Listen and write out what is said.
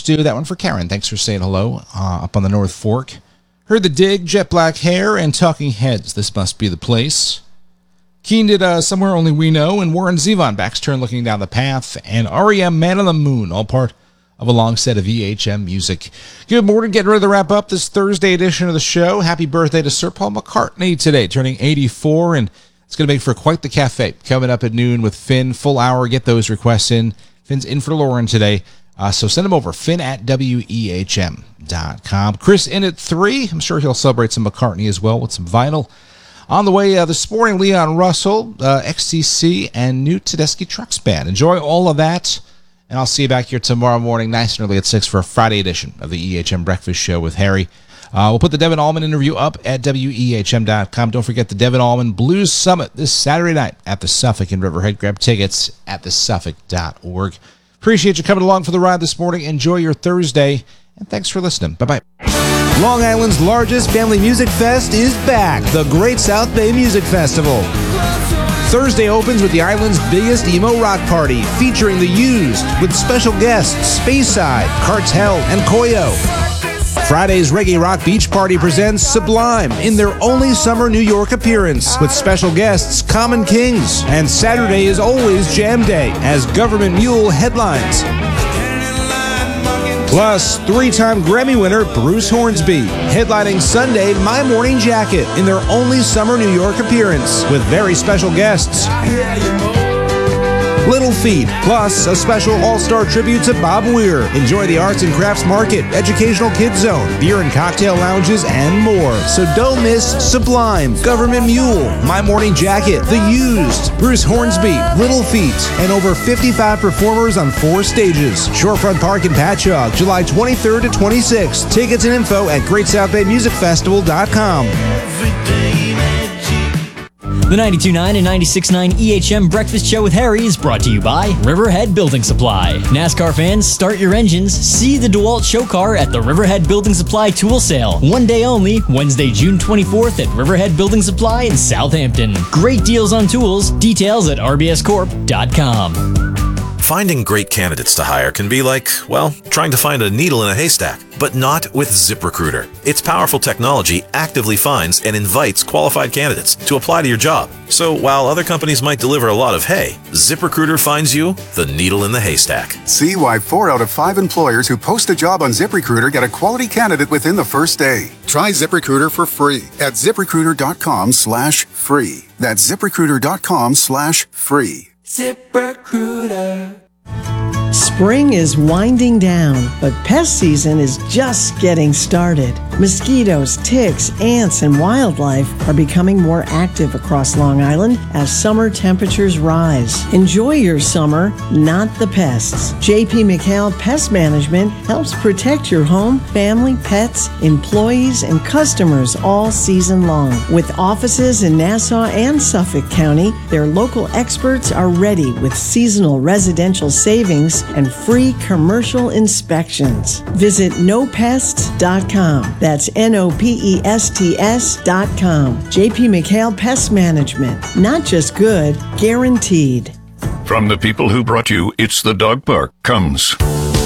Stu. That one for Karen. Thanks for saying hello up on the North Fork. Heard The Dig, Jet Black Hair, and Talking Heads. This must be the place. Keen did Somewhere Only We Know, and Warren Zevon, Back's Turn Looking Down the Path, and REM Man on the Moon, all part of a long set of EHM music. Good morning. Getting ready to wrap up this Thursday edition of the show. Happy birthday to Sir Paul McCartney today, turning 84, and it's going to make for quite the cafe. Coming up at noon with Finn, full hour. Get those requests in. Finn's in for Lauren today, so send them over, finn@wehm.com. Chris in at 3. I'm sure he'll celebrate some McCartney as well with some vinyl. On the way this morning, Leon Russell, XTC, and New Tedeschi Trucks Band. Enjoy all of that. And I'll see you back here tomorrow morning, nice and early at 6 for a Friday edition of the EHM Breakfast Show with Harry. We'll put the Devin Allman interview up at wehm.com. Don't forget the Devin Allman Blues Summit this Saturday night at the Suffolk in Riverhead. Grab tickets at thesuffolk.org. Appreciate you coming along for the ride this morning. Enjoy your Thursday, and thanks for listening. Bye-bye. Long Island's largest family music fest is back, the Great South Bay Music Festival. Thursday opens with the island's biggest emo rock party, featuring The Used, with special guests Speyside, Cartel, and Koyo. Friday's Reggae Rock Beach Party presents Sublime in their only summer New York appearance, with special guests Common Kings. And Saturday is always Jam Day, as Government Mule headlines. Plus, 3-time Grammy winner Bruce Hornsby, headlining Sunday My Morning Jacket in their only summer New York appearance, with very special guests. Little Feat, plus a special all-star tribute to Bob Weir. Enjoy the arts and crafts market, educational kids zone, beer and cocktail lounges, and more. So don't miss Sublime, Government Mule, My Morning Jacket, The Used, Bruce Hornsby, Little Feat, and over 55 performers on 4 stages. Shorefront Park in Patchogue, July 23rd to 26th. Tickets and info at GreatSouthBayMusicFestival.com. The 92.9 and 96.9 EHM Breakfast Show with Harry is brought to you by Riverhead Building Supply. NASCAR fans, start your engines. See the DeWalt show car at the Riverhead Building Supply Tool Sale. One day only, Wednesday, June 24th at Riverhead Building Supply in Southampton. Great deals on tools. Details at rbscorp.com. Finding great candidates to hire can be like, well, trying to find a needle in a haystack, but not with ZipRecruiter. Its powerful technology actively finds and invites qualified candidates to apply to your job. So while other companies might deliver a lot of hay, ZipRecruiter finds you the needle in the haystack. See why 4 out of 5 employers who post a job on ZipRecruiter get a quality candidate within the first day. Try ZipRecruiter for free at ZipRecruiter.com/free. That's ZipRecruiter.com/free. ZipRecruiter. Spring is winding down, but pest season is just getting started. Mosquitoes, ticks, ants, and wildlife are becoming more active across Long Island as summer temperatures rise. Enjoy your summer, not the pests. J.P. McHale Pest Management helps protect your home, family, pets, employees, and customers all season long. With offices in Nassau and Suffolk County, their local experts are ready with seasonal residential savings and free commercial inspections. Visit nopests.com. That's NOPESTS.com. J.P. McHale Pest Management. Not just good, guaranteed. From the people who brought you It's the Dog Park comes